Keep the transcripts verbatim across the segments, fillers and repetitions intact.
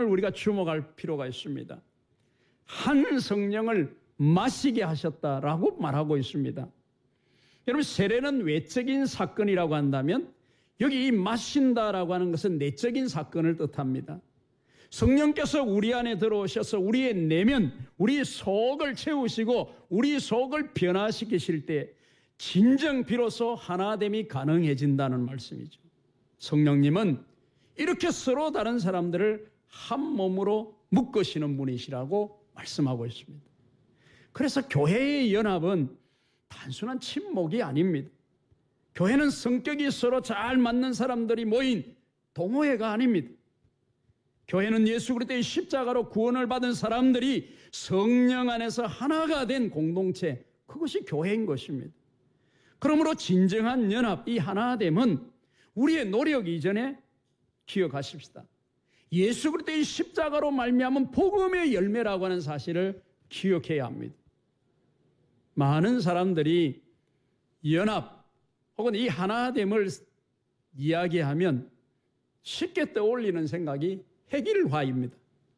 우리가 주목할 필요가 있습니다. 한 성령을 마시게 하셨다라고 말하고 있습니다. 여러분, 세례는 외적인 사건이라고 한다면 여기 이 마신다라고 하는 것은 내적인 사건을 뜻합니다. 성령께서 우리 안에 들어오셔서 우리의 내면, 우리 속을 채우시고 우리 속을 변화시키실 때 진정 비로소 하나됨이 가능해진다는 말씀이죠. 성령님은 이렇게 서로 다른 사람들을 한 몸으로 묶으시는 분이시라고 말씀하고 있습니다. 그래서 교회의 연합은 단순한 친목이 아닙니다. 교회는 성격이 서로 잘 맞는 사람들이 모인 동호회가 아닙니다. 교회는 예수 그리스도의 십자가로 구원을 받은 사람들이 성령 안에서 하나가 된 공동체, 그것이 교회인 것입니다. 그러므로 진정한 연합, 이 하나됨은 우리의 노력 이전에 기억하십시다. 예수 그리스도의 십자가로 말미암은 복음의 열매라고 하는 사실을 기억해야 합니다. 많은 사람들이 연합 혹은 이 하나됨을 이야기하면 쉽게 떠올리는 생각이 핵일화입니다.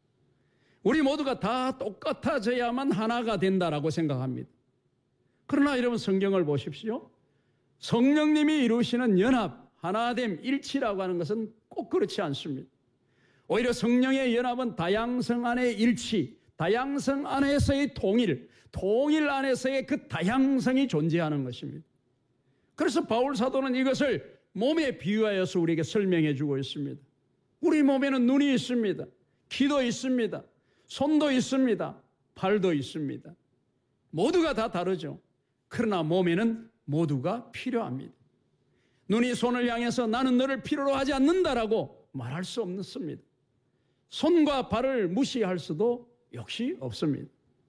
우리 모두가 다 똑같아져야만 하나가 된다라고 생각합니다. 그러나 여러분, 성경을 보십시오. 성령님이 이루시는 연합, 하나됨, 일치라고 하는 것은 꼭 그렇지 않습니다. 오히려 성령의 연합은 다양성 안의 일치, 다양성 안에서의 통일, 통일 안에서의 그 다양성이 존재하는 것입니다. 그래서 바울 사도는 이것을 몸에 비유하여서 우리에게 설명해 주고 있습니다. 우리 몸에는 눈이 있습니다. 귀도 있습니다. 손도 있습니다. 발도 있습니다. 모두가 다 다르죠. 그러나 몸에는 모두가 필요합니다. 눈이 손을 향해서 나는 너를 필요로 하지 않는다라고 말할 수 없습니다. 손과 발을 무시할 수도 역시 없습니다.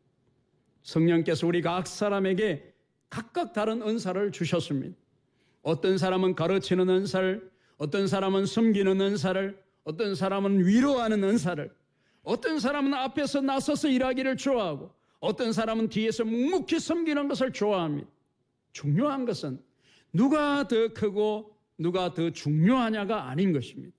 성령께서 우리 각 사람에게 각각 다른 은사를 주셨습니다. 어떤 사람은 가르치는 은사를, 어떤 사람은 섬기는 은사를, 어떤 사람은 위로하는 은사를, 어떤 사람은 앞에서 나서서 일하기를 좋아하고 어떤 사람은 뒤에서 묵묵히 섬기는 것을 좋아합니다. 중요한 것은 누가 더 크고 누가 더 중요하냐가 아닌 것입니다.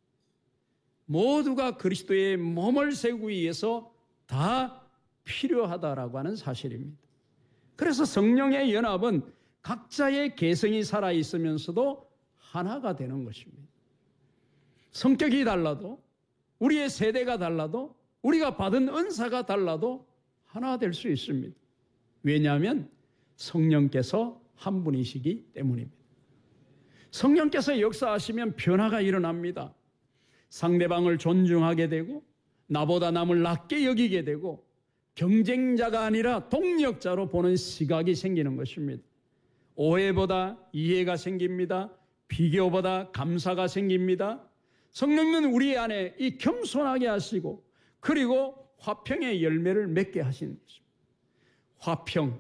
모두가 그리스도의 몸을 세우기 위해서 다 필요하다라고 하는 사실입니다. 그래서 성령의 연합은 각자의 개성이 살아있으면서도 하나가 되는 것입니다. 성격이 달라도, 우리의 세대가 달라도, 우리가 받은 은사가 달라도 하나 될 수 있습니다. 왜냐하면 성령께서 한 분이시기 때문입니다. 성령께서 역사하시면 변화가 일어납니다. 상대방을 존중하게 되고 나보다 남을 낮게 여기게 되고 경쟁자가 아니라 동력자로 보는 시각이 생기는 것입니다. 오해보다 이해가 생깁니다. 비교보다 감사가 생깁니다. 성령님은 우리 안에 이 겸손하게 하시고 그리고 화평의 열매를 맺게 하시는 것입니다. 화평,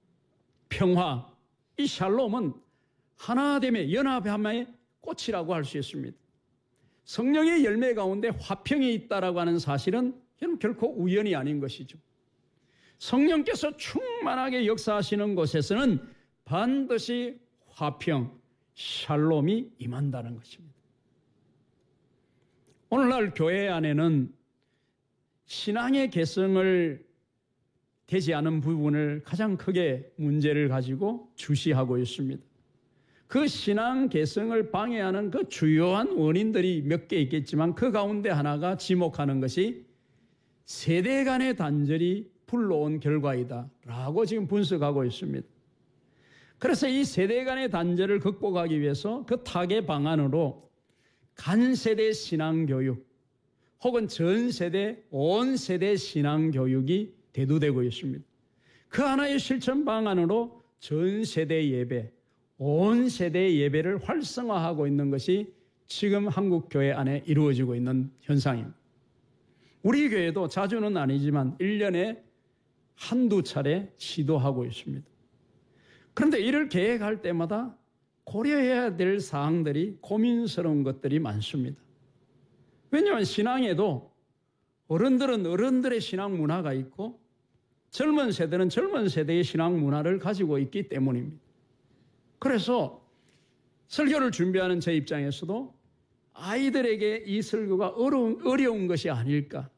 평화, 이 샬롬은 하나됨의 연합함의 꽃이라고 할 수 있습니다. 성령의 열매 가운데 화평이 있다라고 하는 사실은 결코 우연이 아닌 것이죠. 성령께서 충만하게 역사하시는 곳에서는 반드시 화평, 샬롬이 임한다는 것입니다. 오늘날 교회 안에는 신앙의 개성을 되지 않은 부분을 가장 크게 문제를 가지고 주시하고 있습니다. 그 신앙 개성을 방해하는 그 주요한 원인들이 몇 개 있겠지만 그 가운데 하나가 지목하는 것이 세대 간의 단절이 불러온 결과이다라고 지금 분석하고 있습니다. 그래서 이 세대 간의 단절을 극복하기 위해서 그 타개 방안으로 간세대 신앙교육 혹은 전세대, 온 세대 신앙교육이 대두되고 있습니다. 그 하나의 실천 방안으로 전세대 예배, 온 세대 예배를 활성화하고 있는 것이 지금 한국교회 안에 이루어지고 있는 현상입니다. 우리 교회도 자주는 아니지만 일 년에 한두 차례 시도하고 있습니다. 그런데 이를 계획할 때마다 고려해야 될 사항들이 고민스러운 것들이 많습니다. 왜냐하면 신앙에도 어른들은 어른들의 신앙 문화가 있고 젊은 세대는 젊은 세대의 신앙 문화를 가지고 있기 때문입니다. 그래서 설교를 준비하는 제 입장에서도 아이들에게 이 설교가 어려운, 어려운 것이 아닐까.